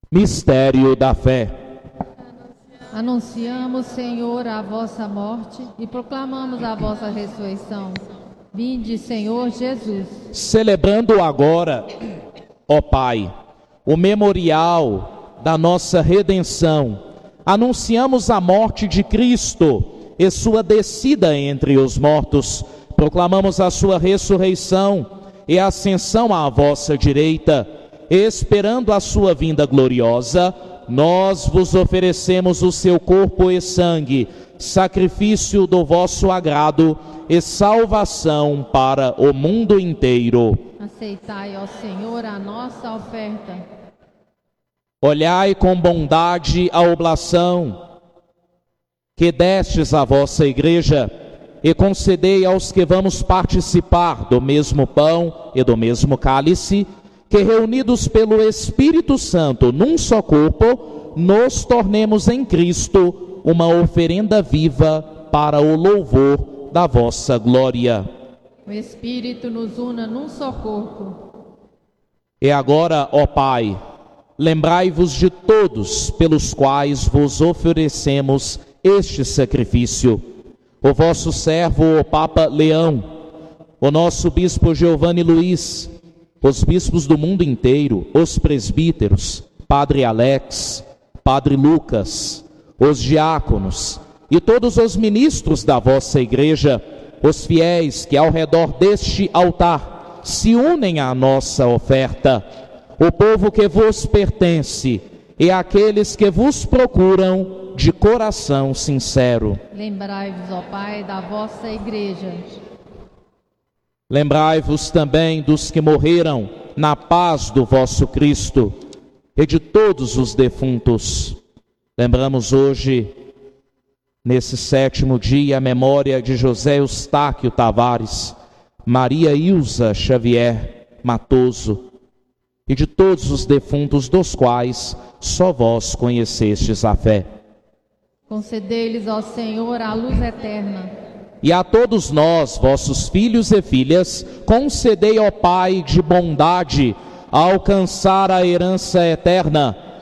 Mistério da fé. Anunciamos, Senhor, a vossa morte e proclamamos a vossa ressurreição. Vinde, Senhor Jesus. Celebrando agora, ó Pai, o memorial da nossa redenção, anunciamos a morte de Cristo e sua descida entre os mortos. Proclamamos a sua ressurreição e ascensão à vossa direita. Esperando a sua vinda gloriosa, nós vos oferecemos o seu corpo e sangue, sacrifício do vosso agrado e salvação para o mundo inteiro. Aceitai, ó Senhor, a nossa oferta. Olhai com bondade a oblação que destes à vossa igreja e concedei aos que vamos participar do mesmo pão e do mesmo cálice, que reunidos pelo Espírito Santo num só corpo, nos tornemos em Cristo uma oferenda viva para o louvor da vossa glória. O Espírito nos una num só corpo. E agora, ó Pai, lembrai-vos de todos pelos quais vos oferecemos este sacrifício. O vosso servo, o Papa Leão, o nosso Bispo Giovanni Luiz, os bispos do mundo inteiro, os presbíteros, Padre Alex, Padre Lucas, os diáconos e todos os ministros da vossa igreja, os fiéis que ao redor deste altar se unem à nossa oferta, o povo que vos pertence e aqueles que vos procuram de coração sincero. Lembrai-vos, ó Pai, da vossa igreja. Lembrai-vos também dos que morreram na paz do vosso Cristo e de todos os defuntos. Lembramos hoje, nesse 7º dia, a memória de José Eustáquio Tavares, Maria Ilza Xavier Matoso e de todos os defuntos dos quais só vós conhecestes a fé. Concedei-lhes, ó Senhor, a luz eterna. E a todos nós, vossos filhos e filhas, concedei, ó Pai, de bondade, alcançar a herança eterna